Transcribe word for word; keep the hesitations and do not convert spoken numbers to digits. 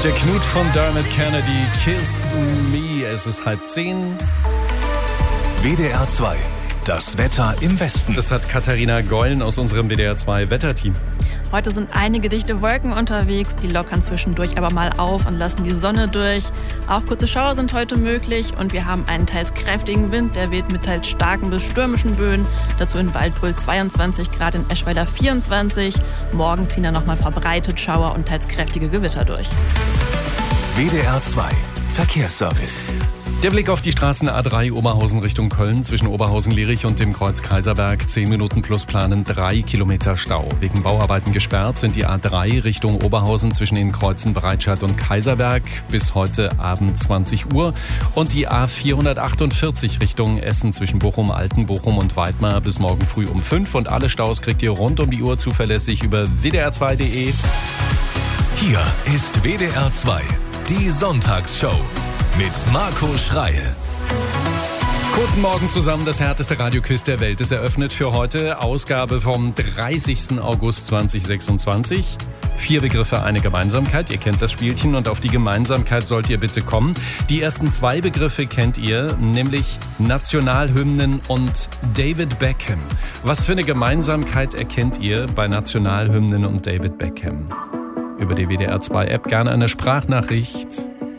Der Knut von Dermot Kennedy, Kiss Me, es ist halb zehn. W D R zwei, das Wetter im Westen. Das hat Katharina Gollen aus unserem W D R zwei Wetterteam. Heute sind einige dichte Wolken unterwegs, die lockern zwischendurch aber mal auf und lassen die Sonne durch. Auch kurze Schauer sind heute möglich und wir haben einen teils kräftigen Wind, der weht mit teils starken bis stürmischen Böen. Dazu in Waldbröl zweiundzwanzig Grad, in Eschweiler vierundzwanzig. Morgen ziehen dann nochmal verbreitet Schauer und teils kräftige Gewitter durch. W D R zwei, Verkehrsservice. Der Blick auf die Straßen A drei Oberhausen Richtung Köln zwischen Oberhausen-Lierich und dem Kreuz Kaiserberg. zehn Minuten plus planen, drei Kilometer Stau. Wegen Bauarbeiten gesperrt sind die A drei Richtung Oberhausen zwischen den Kreuzen Breitscheid und Kaiserberg bis heute Abend zwanzig Uhr. Und die A vierhundertachtundvierzig Richtung Essen zwischen Bochum, Altenbochum und Weidmar bis morgen früh um fünf. Und alle Staus kriegt ihr rund um die Uhr zuverlässig über w d r zwei punkt d e. Hier ist W D R zwei, die Sonntagsshow mit Marco Schreil. Guten Morgen zusammen, das härteste Radioquiz der Welt ist eröffnet für heute. Ausgabe vom dreißigsten August zweitausendsechsundzwanzig. Vier Begriffe, eine Gemeinsamkeit. Ihr kennt das Spielchen und auf die Gemeinsamkeit sollt ihr bitte kommen. Die ersten zwei Begriffe kennt ihr, nämlich Nationalhymnen und David Beckham. Was für eine Gemeinsamkeit erkennt ihr bei Nationalhymnen und David Beckham? Über die W D R zwei App gerne eine Sprachnachricht